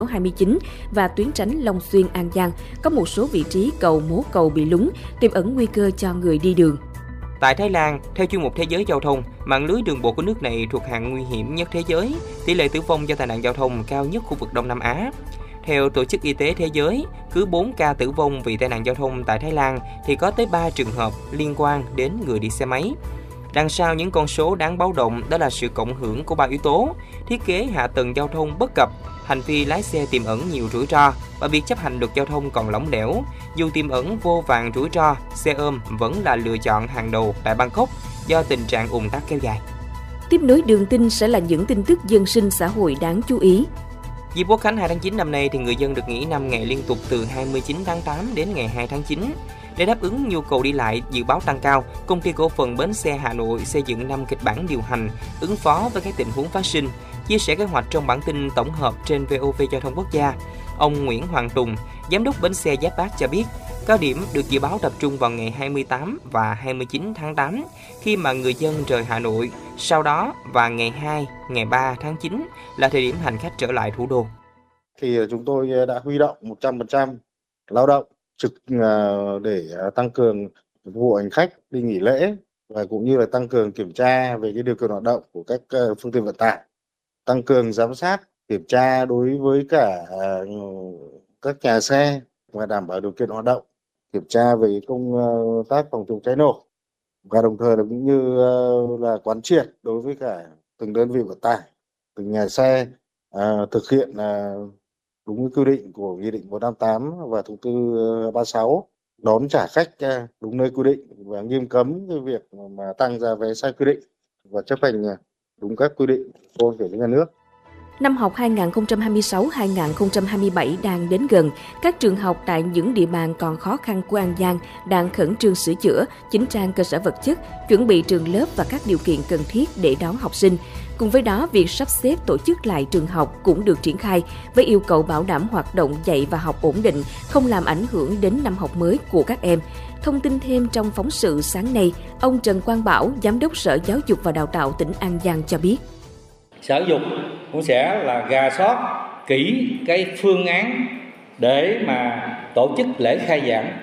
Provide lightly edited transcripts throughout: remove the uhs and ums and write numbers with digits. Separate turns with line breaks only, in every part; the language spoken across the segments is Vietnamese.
29 và tuyến tránh Long Xuyên An Giang có một số vị trí cầu mố cầu bị lún, tiềm ẩn nguy cơ cho người đi đường.
Tại Thái Lan, theo chuyên mục Thế giới giao thông, mạng lưới đường bộ của nước này thuộc hạng nguy hiểm nhất thế giới, tỷ lệ tử vong do tai nạn giao thông cao nhất khu vực Đông Nam Á. Theo Tổ chức Y tế Thế giới, cứ 4 ca tử vong vì tai nạn giao thông tại Thái Lan thì có tới 3 trường hợp liên quan đến người đi xe máy. Đằng sau những con số đáng báo động đó là sự cộng hưởng của 3 yếu tố: thiết kế hạ tầng giao thông bất cập, hành vi lái xe tiềm ẩn nhiều rủi ro và việc chấp hành luật giao thông còn lỏng lẻo. Dù tiềm ẩn vô vàn rủi ro, xe ôm vẫn là lựa chọn hàng đầu tại Bangkok do tình trạng ùn tắc kéo dài.
Tiếp nối đường tin sẽ là những tin tức dân sinh xã hội đáng chú ý.
Dịp Quốc khánh 2 tháng 9 năm nay thì người dân được nghỉ 5 ngày liên tục từ 29 tháng 8 đến ngày 2 tháng 9. Để đáp ứng nhu cầu đi lại dự báo tăng cao, Công ty Cổ phần Bến xe Hà Nội xây dựng 5 kịch bản điều hành, ứng phó với các tình huống phát sinh. Chia sẻ kế hoạch trong bản tin tổng hợp trên VOV Giao thông Quốc gia, ông Nguyễn Hoàng Tùng, Giám đốc Bến xe Giáp Bát cho biết, cao điểm được dự báo tập trung vào ngày 28 và 29 tháng 8, khi mà người dân rời Hà Nội. Sau đó, và ngày 2, ngày 3 tháng 9 là thời điểm hành khách trở lại thủ đô.
Thì chúng tôi đã huy động 100% lao động trực để tăng cường phục vụ hành khách đi nghỉ lễ và cũng như là tăng cường kiểm tra về cái điều kiện hoạt động của các phương tiện vận tải, tăng cường giám sát kiểm tra đối với cả các nhà xe và đảm bảo điều kiện hoạt động, kiểm tra về công tác phòng chống cháy nổ và đồng thời là cũng như là quán triệt đối với cả từng đơn vị vận tải, từng nhà xe thực hiện đúng quy định của Nghị định 158 và Thông tư 36, đón trả khách đúng nơi quy định và nghiêm cấm cái việc mà tăng giá vé sai quy định và chấp hành đúng các quy định của nhà nước.
Năm học 2026-2027 đang đến gần, các trường học tại những địa bàn còn khó khăn của An Giang đang khẩn trương sửa chữa, chỉnh trang cơ sở vật chất, chuẩn bị trường lớp và các điều kiện cần thiết để đón học sinh. Cùng với đó, việc sắp xếp tổ chức lại trường học cũng được triển khai với yêu cầu bảo đảm hoạt động dạy và học ổn định, không làm ảnh hưởng đến năm học mới của các em. Thông tin thêm trong phóng sự sáng nay, ông Trần Quang Bảo, Giám đốc Sở Giáo dục và Đào tạo tỉnh An Giang cho biết.
Sở Giáo dục cũng sẽ là rà soát kỹ cái phương án để mà tổ chức lễ khai giảng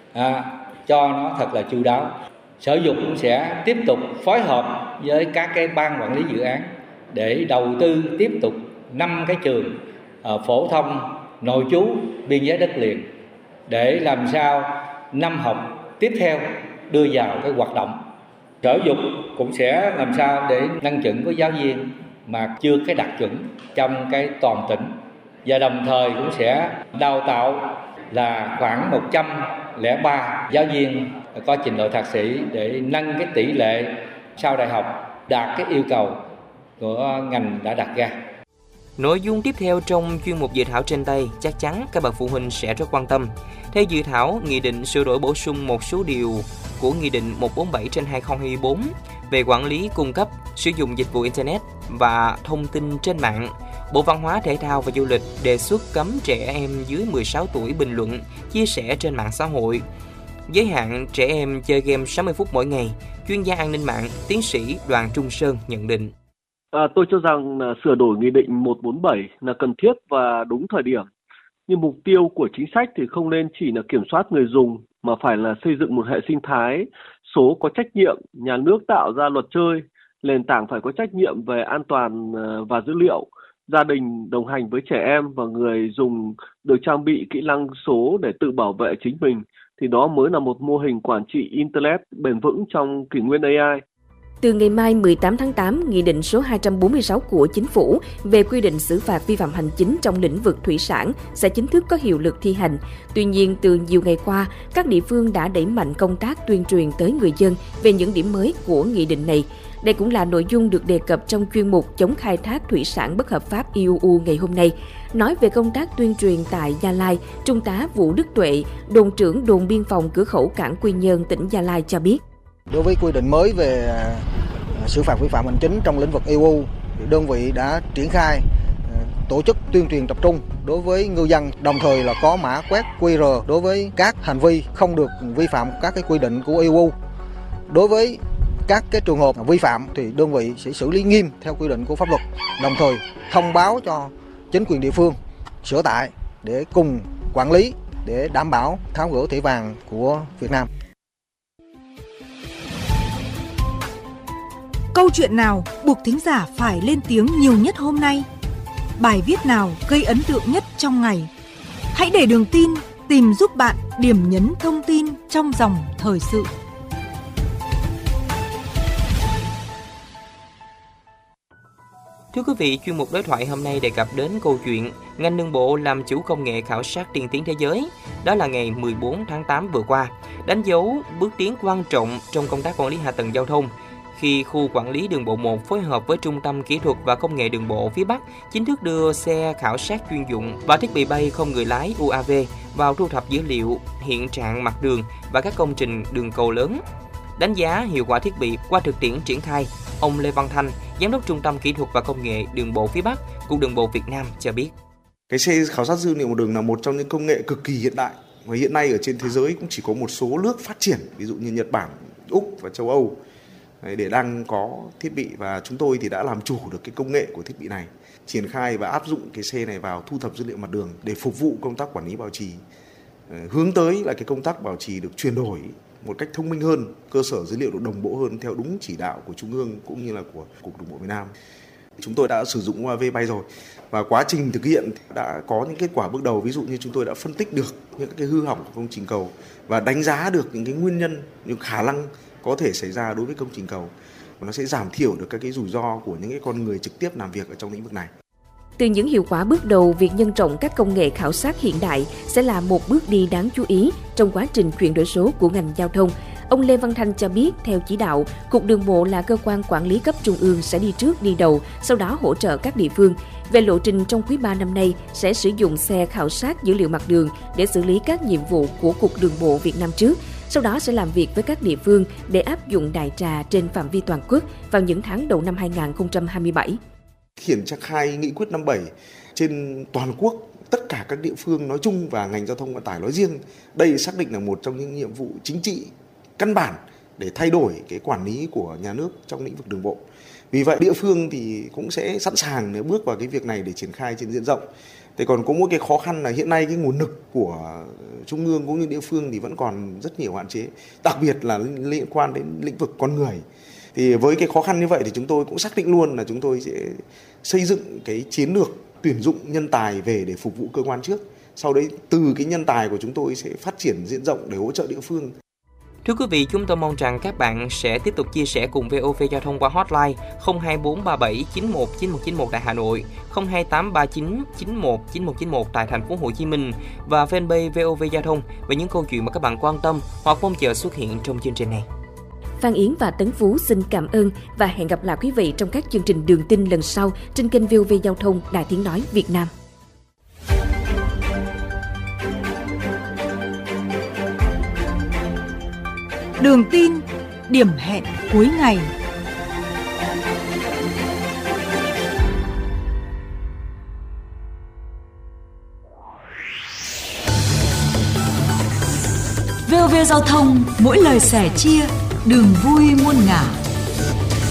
cho nó thật là chu đáo. Sở Giáo dục cũng sẽ tiếp tục phối hợp với các cái ban quản lý dự án để đầu tư tiếp tục 5 cái trường phổ thông nội trú biên giới đất liền để làm sao năm học tiếp theo đưa vào cái hoạt động. Sở Giáo dục cũng sẽ làm sao để nâng chuẩn của giáo viên mà chưa cái đạt chuẩn trong cái toàn tỉnh, và đồng thời cũng sẽ đào tạo là khoảng 103 giáo viên có trình độ thạc sĩ để nâng cái tỷ lệ sau đại học đạt cái yêu cầu của ngành đã đặt ra.
Nội dung tiếp theo trong chuyên mục dự thảo trên tay chắc chắn các bậc phụ huynh sẽ rất quan tâm. Theo dự thảo, Nghị định sửa đổi bổ sung một số điều của Nghị định 147/2024 về quản lý cung cấp, sử dụng dịch vụ Internet và thông tin trên mạng. Bộ Văn hóa, Thể thao và Du lịch đề xuất cấm trẻ em dưới 16 tuổi bình luận, chia sẻ trên mạng xã hội. Giới hạn trẻ em chơi game 60 phút mỗi ngày. Chuyên gia an ninh mạng, tiến sĩ Đoàn Trung Sơn nhận định.
Tôi cho rằng sửa đổi Nghị định 147 là cần thiết và đúng thời điểm. Nhưng mục tiêu của chính sách thì không nên chỉ là kiểm soát người dùng, mà phải là xây dựng một hệ sinh thái số có trách nhiệm, nhà nước tạo ra luật chơi, nền tảng phải có trách nhiệm về an toàn và dữ liệu, gia đình đồng hành với trẻ em và người dùng được trang bị kỹ năng số để tự bảo vệ chính mình, thì đó mới là một mô hình quản trị Internet bền vững trong kỷ nguyên AI.
Từ ngày mai 18 tháng 8, Nghị định số 246 của Chính phủ về quy định xử phạt vi phạm hành chính trong lĩnh vực thủy sản sẽ chính thức có hiệu lực thi hành. Tuy nhiên, từ nhiều ngày qua, các địa phương đã đẩy mạnh công tác tuyên truyền tới người dân về những điểm mới của nghị định này. Đây cũng là nội dung được đề cập trong chuyên mục chống khai thác thủy sản bất hợp pháp IUU ngày hôm nay. Nói về công tác tuyên truyền tại Gia Lai, Trung tá Vũ Đức Tuệ, đồn trưởng đồn biên phòng cửa khẩu cảng Quy Nhơn, tỉnh Gia Lai cho biết.
Đối với quy định mới về xử phạt vi phạm hành chính trong lĩnh vực EU, đơn vị đã triển khai tổ chức tuyên truyền tập trung đối với ngư dân, đồng thời là có mã quét QR đối với các hành vi không được vi phạm các cái quy định của EU. Đối với các cái trường hợp vi phạm thì đơn vị sẽ xử lý nghiêm theo quy định của pháp luật, đồng thời thông báo cho chính quyền địa phương sửa tại để cùng quản lý để đảm bảo tháo gỡ thẻ vàng của Việt Nam.
Câu chuyện nào buộc thính giả phải lên tiếng nhiều nhất hôm nay? Bài viết nào gây ấn tượng nhất trong ngày? Hãy để Đường Tin tìm giúp bạn điểm nhấn thông tin trong dòng thời sự.
Thưa quý vị, chuyên mục đối thoại hôm nay đề cập đến câu chuyện ngành đường bộ làm chủ công nghệ khảo sát tiên tiến thế giới. Đó là ngày 14 tháng 8 vừa qua, đánh dấu bước tiến quan trọng trong công tác quản lý hạ tầng giao thông, khi khu quản lý đường bộ 1 phối hợp với Trung tâm Kỹ thuật và Công nghệ Đường bộ phía Bắc chính thức đưa xe khảo sát chuyên dụng và thiết bị bay không người lái UAV vào thu thập dữ liệu hiện trạng mặt đường và các công trình đường cầu lớn. Đánh giá hiệu quả thiết bị qua thực tiễn triển khai, ông Lê Văn Thanh, Giám đốc Trung tâm Kỹ thuật và Công nghệ Đường bộ phía Bắc, Cục Đường bộ Việt Nam cho biết.
Cái xe khảo sát dữ liệu mặt đường là một trong những công nghệ cực kỳ hiện đại và hiện nay ở trên thế giới cũng chỉ có một số nước phát triển, ví dụ như Nhật Bản, Úc và châu Âu để đang có thiết bị, và chúng tôi thì đã làm chủ được cái công nghệ của thiết bị này, triển khai và áp dụng cái xe này vào thu thập dữ liệu mặt đường để phục vụ công tác quản lý bảo trì, hướng tới là cái công tác bảo trì được chuyển đổi một cách thông minh hơn, cơ sở dữ liệu được đồng bộ hơn theo đúng chỉ đạo của Trung ương cũng như là của Cục Đường bộ Việt Nam. Chúng tôi đã sử dụng UAV bay rồi và quá trình thực hiện đã có những kết quả bước đầu, ví dụ như chúng tôi đã phân tích được những cái hư hỏng của công trình cầu và đánh giá được những cái nguyên nhân, những khả năng có thể xảy ra đối với công trình cầu, và nó sẽ giảm thiểu được các cái rủi ro của những cái con người trực tiếp làm việc ở trong lĩnh vực này.
Từ những hiệu quả bước đầu, việc nhân rộng các công nghệ khảo sát hiện đại sẽ là một bước đi đáng chú ý trong quá trình chuyển đổi số của ngành giao thông. Ông Lê Văn Thanh cho biết, theo chỉ đạo, Cục Đường bộ là cơ quan quản lý cấp trung ương sẽ đi trước đi đầu, sau đó hỗ trợ các địa phương. Về lộ trình trong quý 3 năm nay, sẽ sử dụng xe khảo sát dữ liệu mặt đường để xử lý các nhiệm vụ của Cục Đường bộ Việt Nam trước. Sau đó sẽ làm việc với các địa phương để áp dụng đại trà trên phạm vi toàn quốc vào những tháng đầu năm 2027.
Triển khai nghị quyết 57 trên toàn quốc, tất cả các địa phương nói chung và ngành giao thông vận tải nói riêng, đây xác định là một trong những nhiệm vụ chính trị căn bản để thay đổi cái quản lý của nhà nước trong lĩnh vực đường bộ. Vì vậy địa phương thì cũng sẽ sẵn sàng để bước vào cái việc này để triển khai trên diện rộng. Thế còn có một cái khó khăn là hiện nay cái nguồn lực của trung ương cũng như địa phương thì vẫn còn rất nhiều hạn chế, đặc biệt là liên quan đến lĩnh vực con người. Thì với cái khó khăn như vậy thì chúng tôi cũng xác định luôn là chúng tôi sẽ xây dựng cái chiến lược tuyển dụng nhân tài về để phục vụ cơ quan trước. Sau đấy từ cái nhân tài của chúng tôi sẽ phát triển diện rộng để hỗ trợ địa phương.
Thưa quý vị, chúng tôi mong rằng các bạn sẽ tiếp tục chia sẻ cùng VOV Giao thông qua hotline 02437 91 9191 tại Hà Nội, 02839 91 9191 tại thành phố Hồ Chí Minh và fanpage VOV Giao thông về những câu chuyện mà các bạn quan tâm hoặc mong chờ xuất hiện trong chương trình này.
Phan Yến và Tấn Phú xin cảm ơn và hẹn gặp lại quý vị trong các chương trình Đường Tin lần sau trên kênh VOV Giao thông Đài Tiếng nói Việt Nam.
Đường Tin, điểm hẹn cuối ngày. VOV Giao thông, mỗi lời sẻ chia, đường vui muôn ngả.